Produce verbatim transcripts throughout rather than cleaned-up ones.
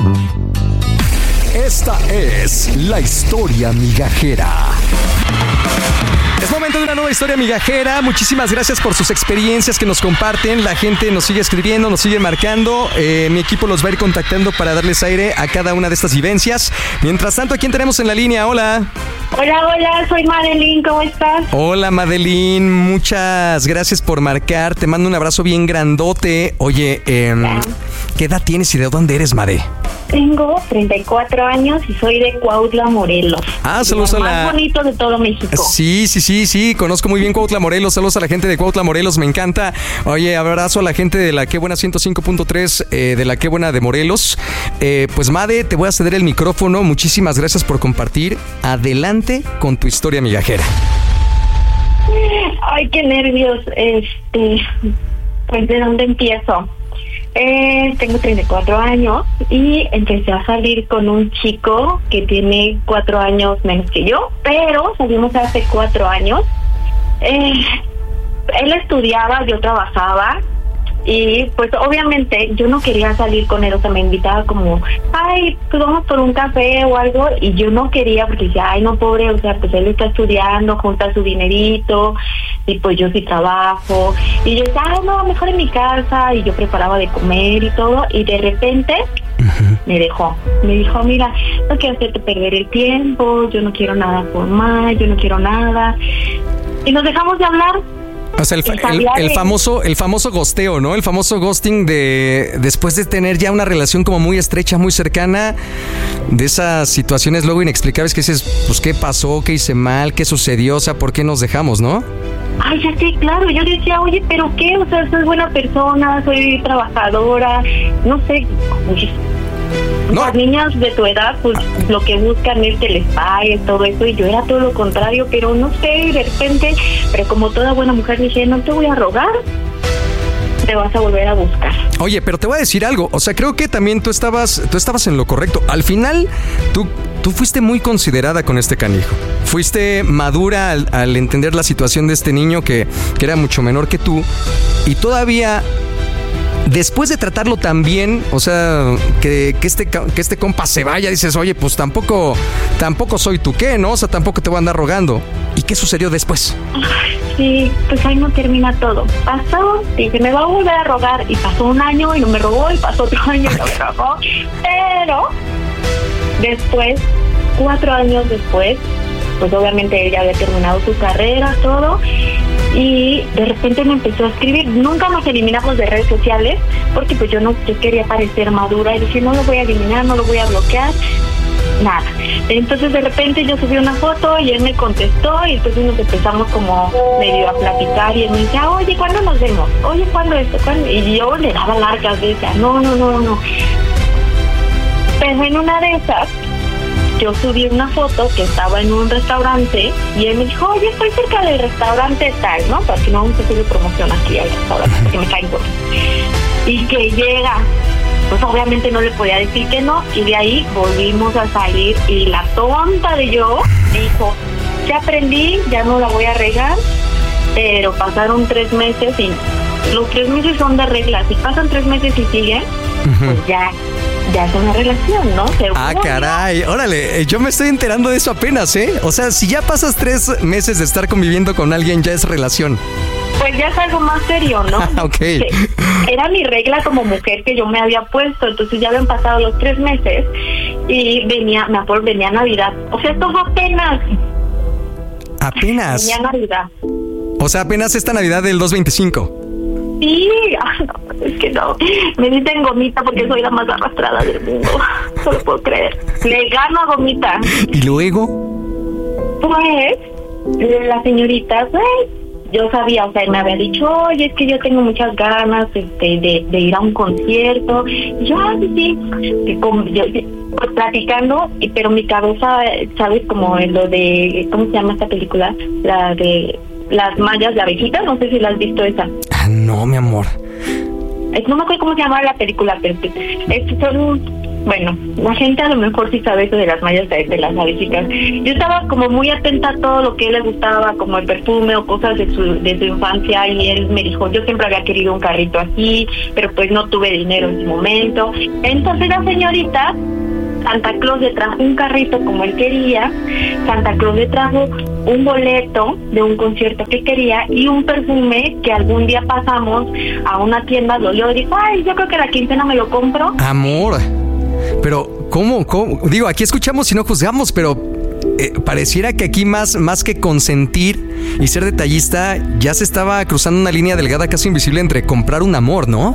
Esta es la historia migajera. Es momento de una nueva historia migajera. Muchísimas gracias por sus experiencias que nos comparten. La gente nos sigue escribiendo, nos sigue marcando. Eh, mi equipo los va a ir contactando para darles aire a cada una de estas vivencias. Mientras tanto, ¿a quién tenemos en la línea? Hola. Hola, hola, soy Madeline, ¿cómo estás? Hola, Madeline, muchas gracias por marcar. Te mando un abrazo bien grandote. Oye, eh, ¿qué edad tienes y de dónde eres, Made? Tengo treinta y cuatro años y soy de Cuautla, Morelos. Ah, saludos a la... más bonito de todo México. Sí, sí, sí, sí, conozco muy bien Cuautla, Morelos. Saludos a la gente de Cuautla, Morelos, me encanta. Oye, abrazo a la gente de la Qué Buena ciento cinco punto tres, eh, de la Qué Buena de Morelos. Eh, pues, Made, te voy a ceder el micrófono. Muchísimas gracias por compartir. Adelante con tu historia migajera. Ay, qué nervios. Este, pues, ¿de dónde empiezo? Eh, tengo treinta y cuatro años y empecé a salir con un chico que tiene cuatro años menos que yo, pero salimos hace cuatro años. Eh, él estudiaba, yo trabajaba y pues obviamente yo no quería salir con él, o sea, me invitaba como, ay, pues vamos por un café o algo, y yo no quería porque decía, ay, no, pobre, o sea, pues él está estudiando, junta su dinerito, y pues yo sí trabajo, y yo decía, ay, no, mejor en mi casa, y yo preparaba de comer y todo, y de repente uh-huh. me dejó, me dijo, mira, no quiero hacerte perder el tiempo, yo no quiero nada formal, yo no quiero nada, y nos dejamos de hablar. O sea, el, fa- el, el famoso el famoso gosteo, ¿no? El famoso ghosting de después de tener ya una relación como muy estrecha, muy cercana, de esas situaciones luego inexplicables que dices, pues, ¿qué pasó? ¿Qué hice mal? ¿Qué sucedió? O sea, ¿por qué nos dejamos, no? Ay, ya sé, claro. Yo decía, oye, ¿pero qué? O sea, soy buena persona, soy trabajadora, no sé, oye. No. Las niñas de tu edad, pues lo que buscan es que les pague todo eso, y yo era todo lo contrario, pero no sé, de repente, pero como toda buena mujer dije, no te voy a rogar, te vas a volver a buscar. Oye, pero te voy a decir algo, o sea, creo que también tú estabas, tú estabas en lo correcto. Al final, tú, tú fuiste muy considerada con este canijo. Fuiste madura al, al entender la situación de este niño que, que era mucho menor que tú, y todavía... Después de tratarlo tan bien, o sea, que, que este que este compa se vaya, dices, oye, pues tampoco tampoco soy tú qué, ¿no? O sea, tampoco te voy a andar rogando. ¿Y qué sucedió después? Sí, pues ahí no termina todo. Pasó, dije, me va a volver a rogar, y pasó un año y no me rogó, y pasó otro año y no me rogó. Pero después, cuatro años después, pues obviamente él ya había terminado su carrera, todo, y de repente me empezó a escribir. Nunca nos eliminamos de redes sociales porque pues yo no yo quería parecer madura, y dije, no lo voy a eliminar, no lo voy a bloquear, nada. Entonces de repente yo subí una foto y él me contestó, y entonces nos empezamos como medio a platicar, y él me decía, oye, ¿cuándo nos vemos? Oye, ¿cuándo esto? ¿Cuándo? Y yo le daba largas, decía, no, no, no, no. Pero en una de esas yo subí una foto que estaba en un restaurante, y él me dijo, oye, estoy cerca del restaurante tal, ¿no? Para que no vamos a hacer promoción aquí al restaurante, porque me caen gordos. Y que llega, pues obviamente no le podía decir que no, y de ahí volvimos a salir, y la tonta de yo dijo, ya aprendí, ya no la voy a regar, pero pasaron tres meses, y los tres meses son de reglas, si pasan tres meses y siguen, uh-huh. pues ya... ya es una relación, ¿no? Seguro. Ah, caray, órale, yo me estoy enterando de eso apenas, ¿eh? O sea, si ya pasas tres meses de estar conviviendo con alguien, ya es relación. Pues ya es algo más serio, ¿no? Ok. Era mi regla como mujer que yo me había puesto, entonces ya habían pasado los tres meses y venía, me acuerdo, venía Navidad. O sea, esto fue apenas. ¿Apenas? Venía Navidad. O sea, apenas esta Navidad del dos veinticinco. Sí, ay, no, es que no. Me dicen Gomita porque soy la más arrastrada del mundo. No lo puedo creer. Le gano a Gomita. ¿Y luego? Pues, la señorita, pues, yo sabía, o sea, me había dicho, oye, es que yo tengo muchas ganas este, de, de ir a un concierto. Y yo, ah, sí, sí. Que como, yo, pues, platicando, pero mi cabeza, ¿sabes? Como en lo de, ¿cómo se llama esta película? La de Las mallas de abejita, no sé si la has visto esa. Ah, no, mi amor. Es, no me acuerdo cómo se llama la película, pero es, son bueno, la gente a lo mejor sí sabe eso de las mallas de, de las navecitas. Yo estaba como muy atenta a todo lo que a él le gustaba, como el perfume o cosas de su, de su infancia, y él me dijo, yo siempre había querido un carrito así, pero pues no tuve dinero en su momento. Entonces la señorita, Santa Claus le trajo un carrito como él quería, Santa Claus le trajo un boleto de un concierto que quería y un perfume que algún día pasamos a una tienda, lo olió y dijo, ay, yo creo que la quincena me lo compro. Amor, pero ¿cómo? cómo? Digo, aquí escuchamos y no juzgamos, pero eh, pareciera que aquí más, más que consentir y ser detallista, ya se estaba cruzando una línea delgada casi invisible entre comprar un amor, ¿no?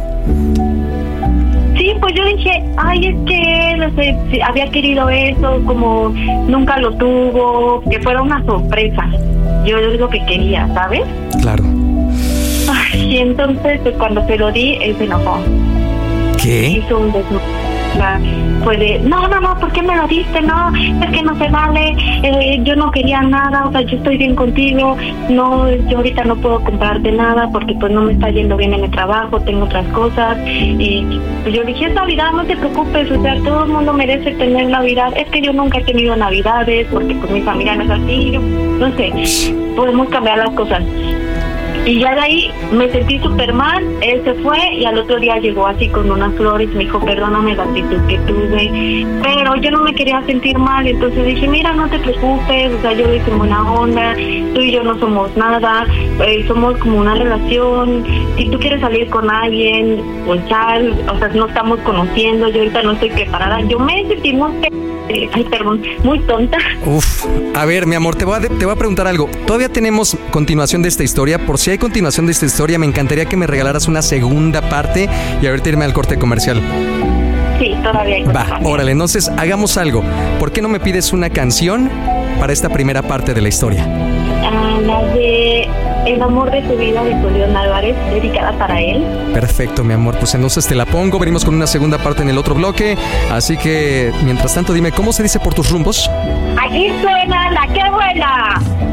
Sí, pues yo dije, ay, es que no sé, si había querido eso, como nunca lo tuvo, que fuera una sorpresa. Yo es lo que quería, ¿sabes? Claro. Ay, y entonces, pues cuando se lo di, él se enojó. ¿Qué? Hizo un desnudo. Fue de, no, no, no, ¿por qué me lo diste? No, es que no se vale, eh, yo no quería nada, o sea, yo estoy bien contigo, no, yo ahorita no puedo comprarte nada porque pues no me está yendo bien en el trabajo, tengo otras cosas. Y pues yo dije, es Navidad, no te preocupes, o sea, todo el mundo merece tener Navidad. Es que yo nunca he tenido Navidades porque pues mi familia no es así, yo, no sé, podemos cambiar las cosas. Y ya de ahí me sentí súper mal, él se fue y al otro día llegó así con unas flores, me dijo, perdóname la actitud que tuve, pero yo no me quería sentir mal, entonces dije, mira, no te preocupes, o sea, yo lo hice en buena onda, tú y yo no somos nada, eh, somos como una relación, si tú quieres salir con alguien, pues sal, o sea, no estamos conociendo, yo ahorita no estoy preparada, yo me sentí muy... Ay, perdón, muy tonta. Uf, a ver, mi amor, te voy a, te voy a preguntar algo. Todavía tenemos continuación de esta historia. Por si hay continuación de esta historia, me encantaría que me regalaras una segunda parte y ahorita irme al corte comercial. Sí, todavía hay. Va, órale, entonces hagamos algo. ¿Por qué no me pides una canción para esta primera parte de la historia? Ah, la de El amor de tu vida de Julián Álvarez, dedicada para él. Perfecto, mi amor, pues entonces te la pongo. Venimos con una segunda parte en el otro bloque. Así que, mientras tanto, dime, ¿cómo se dice por tus rumbos? Aquí suena la que buena.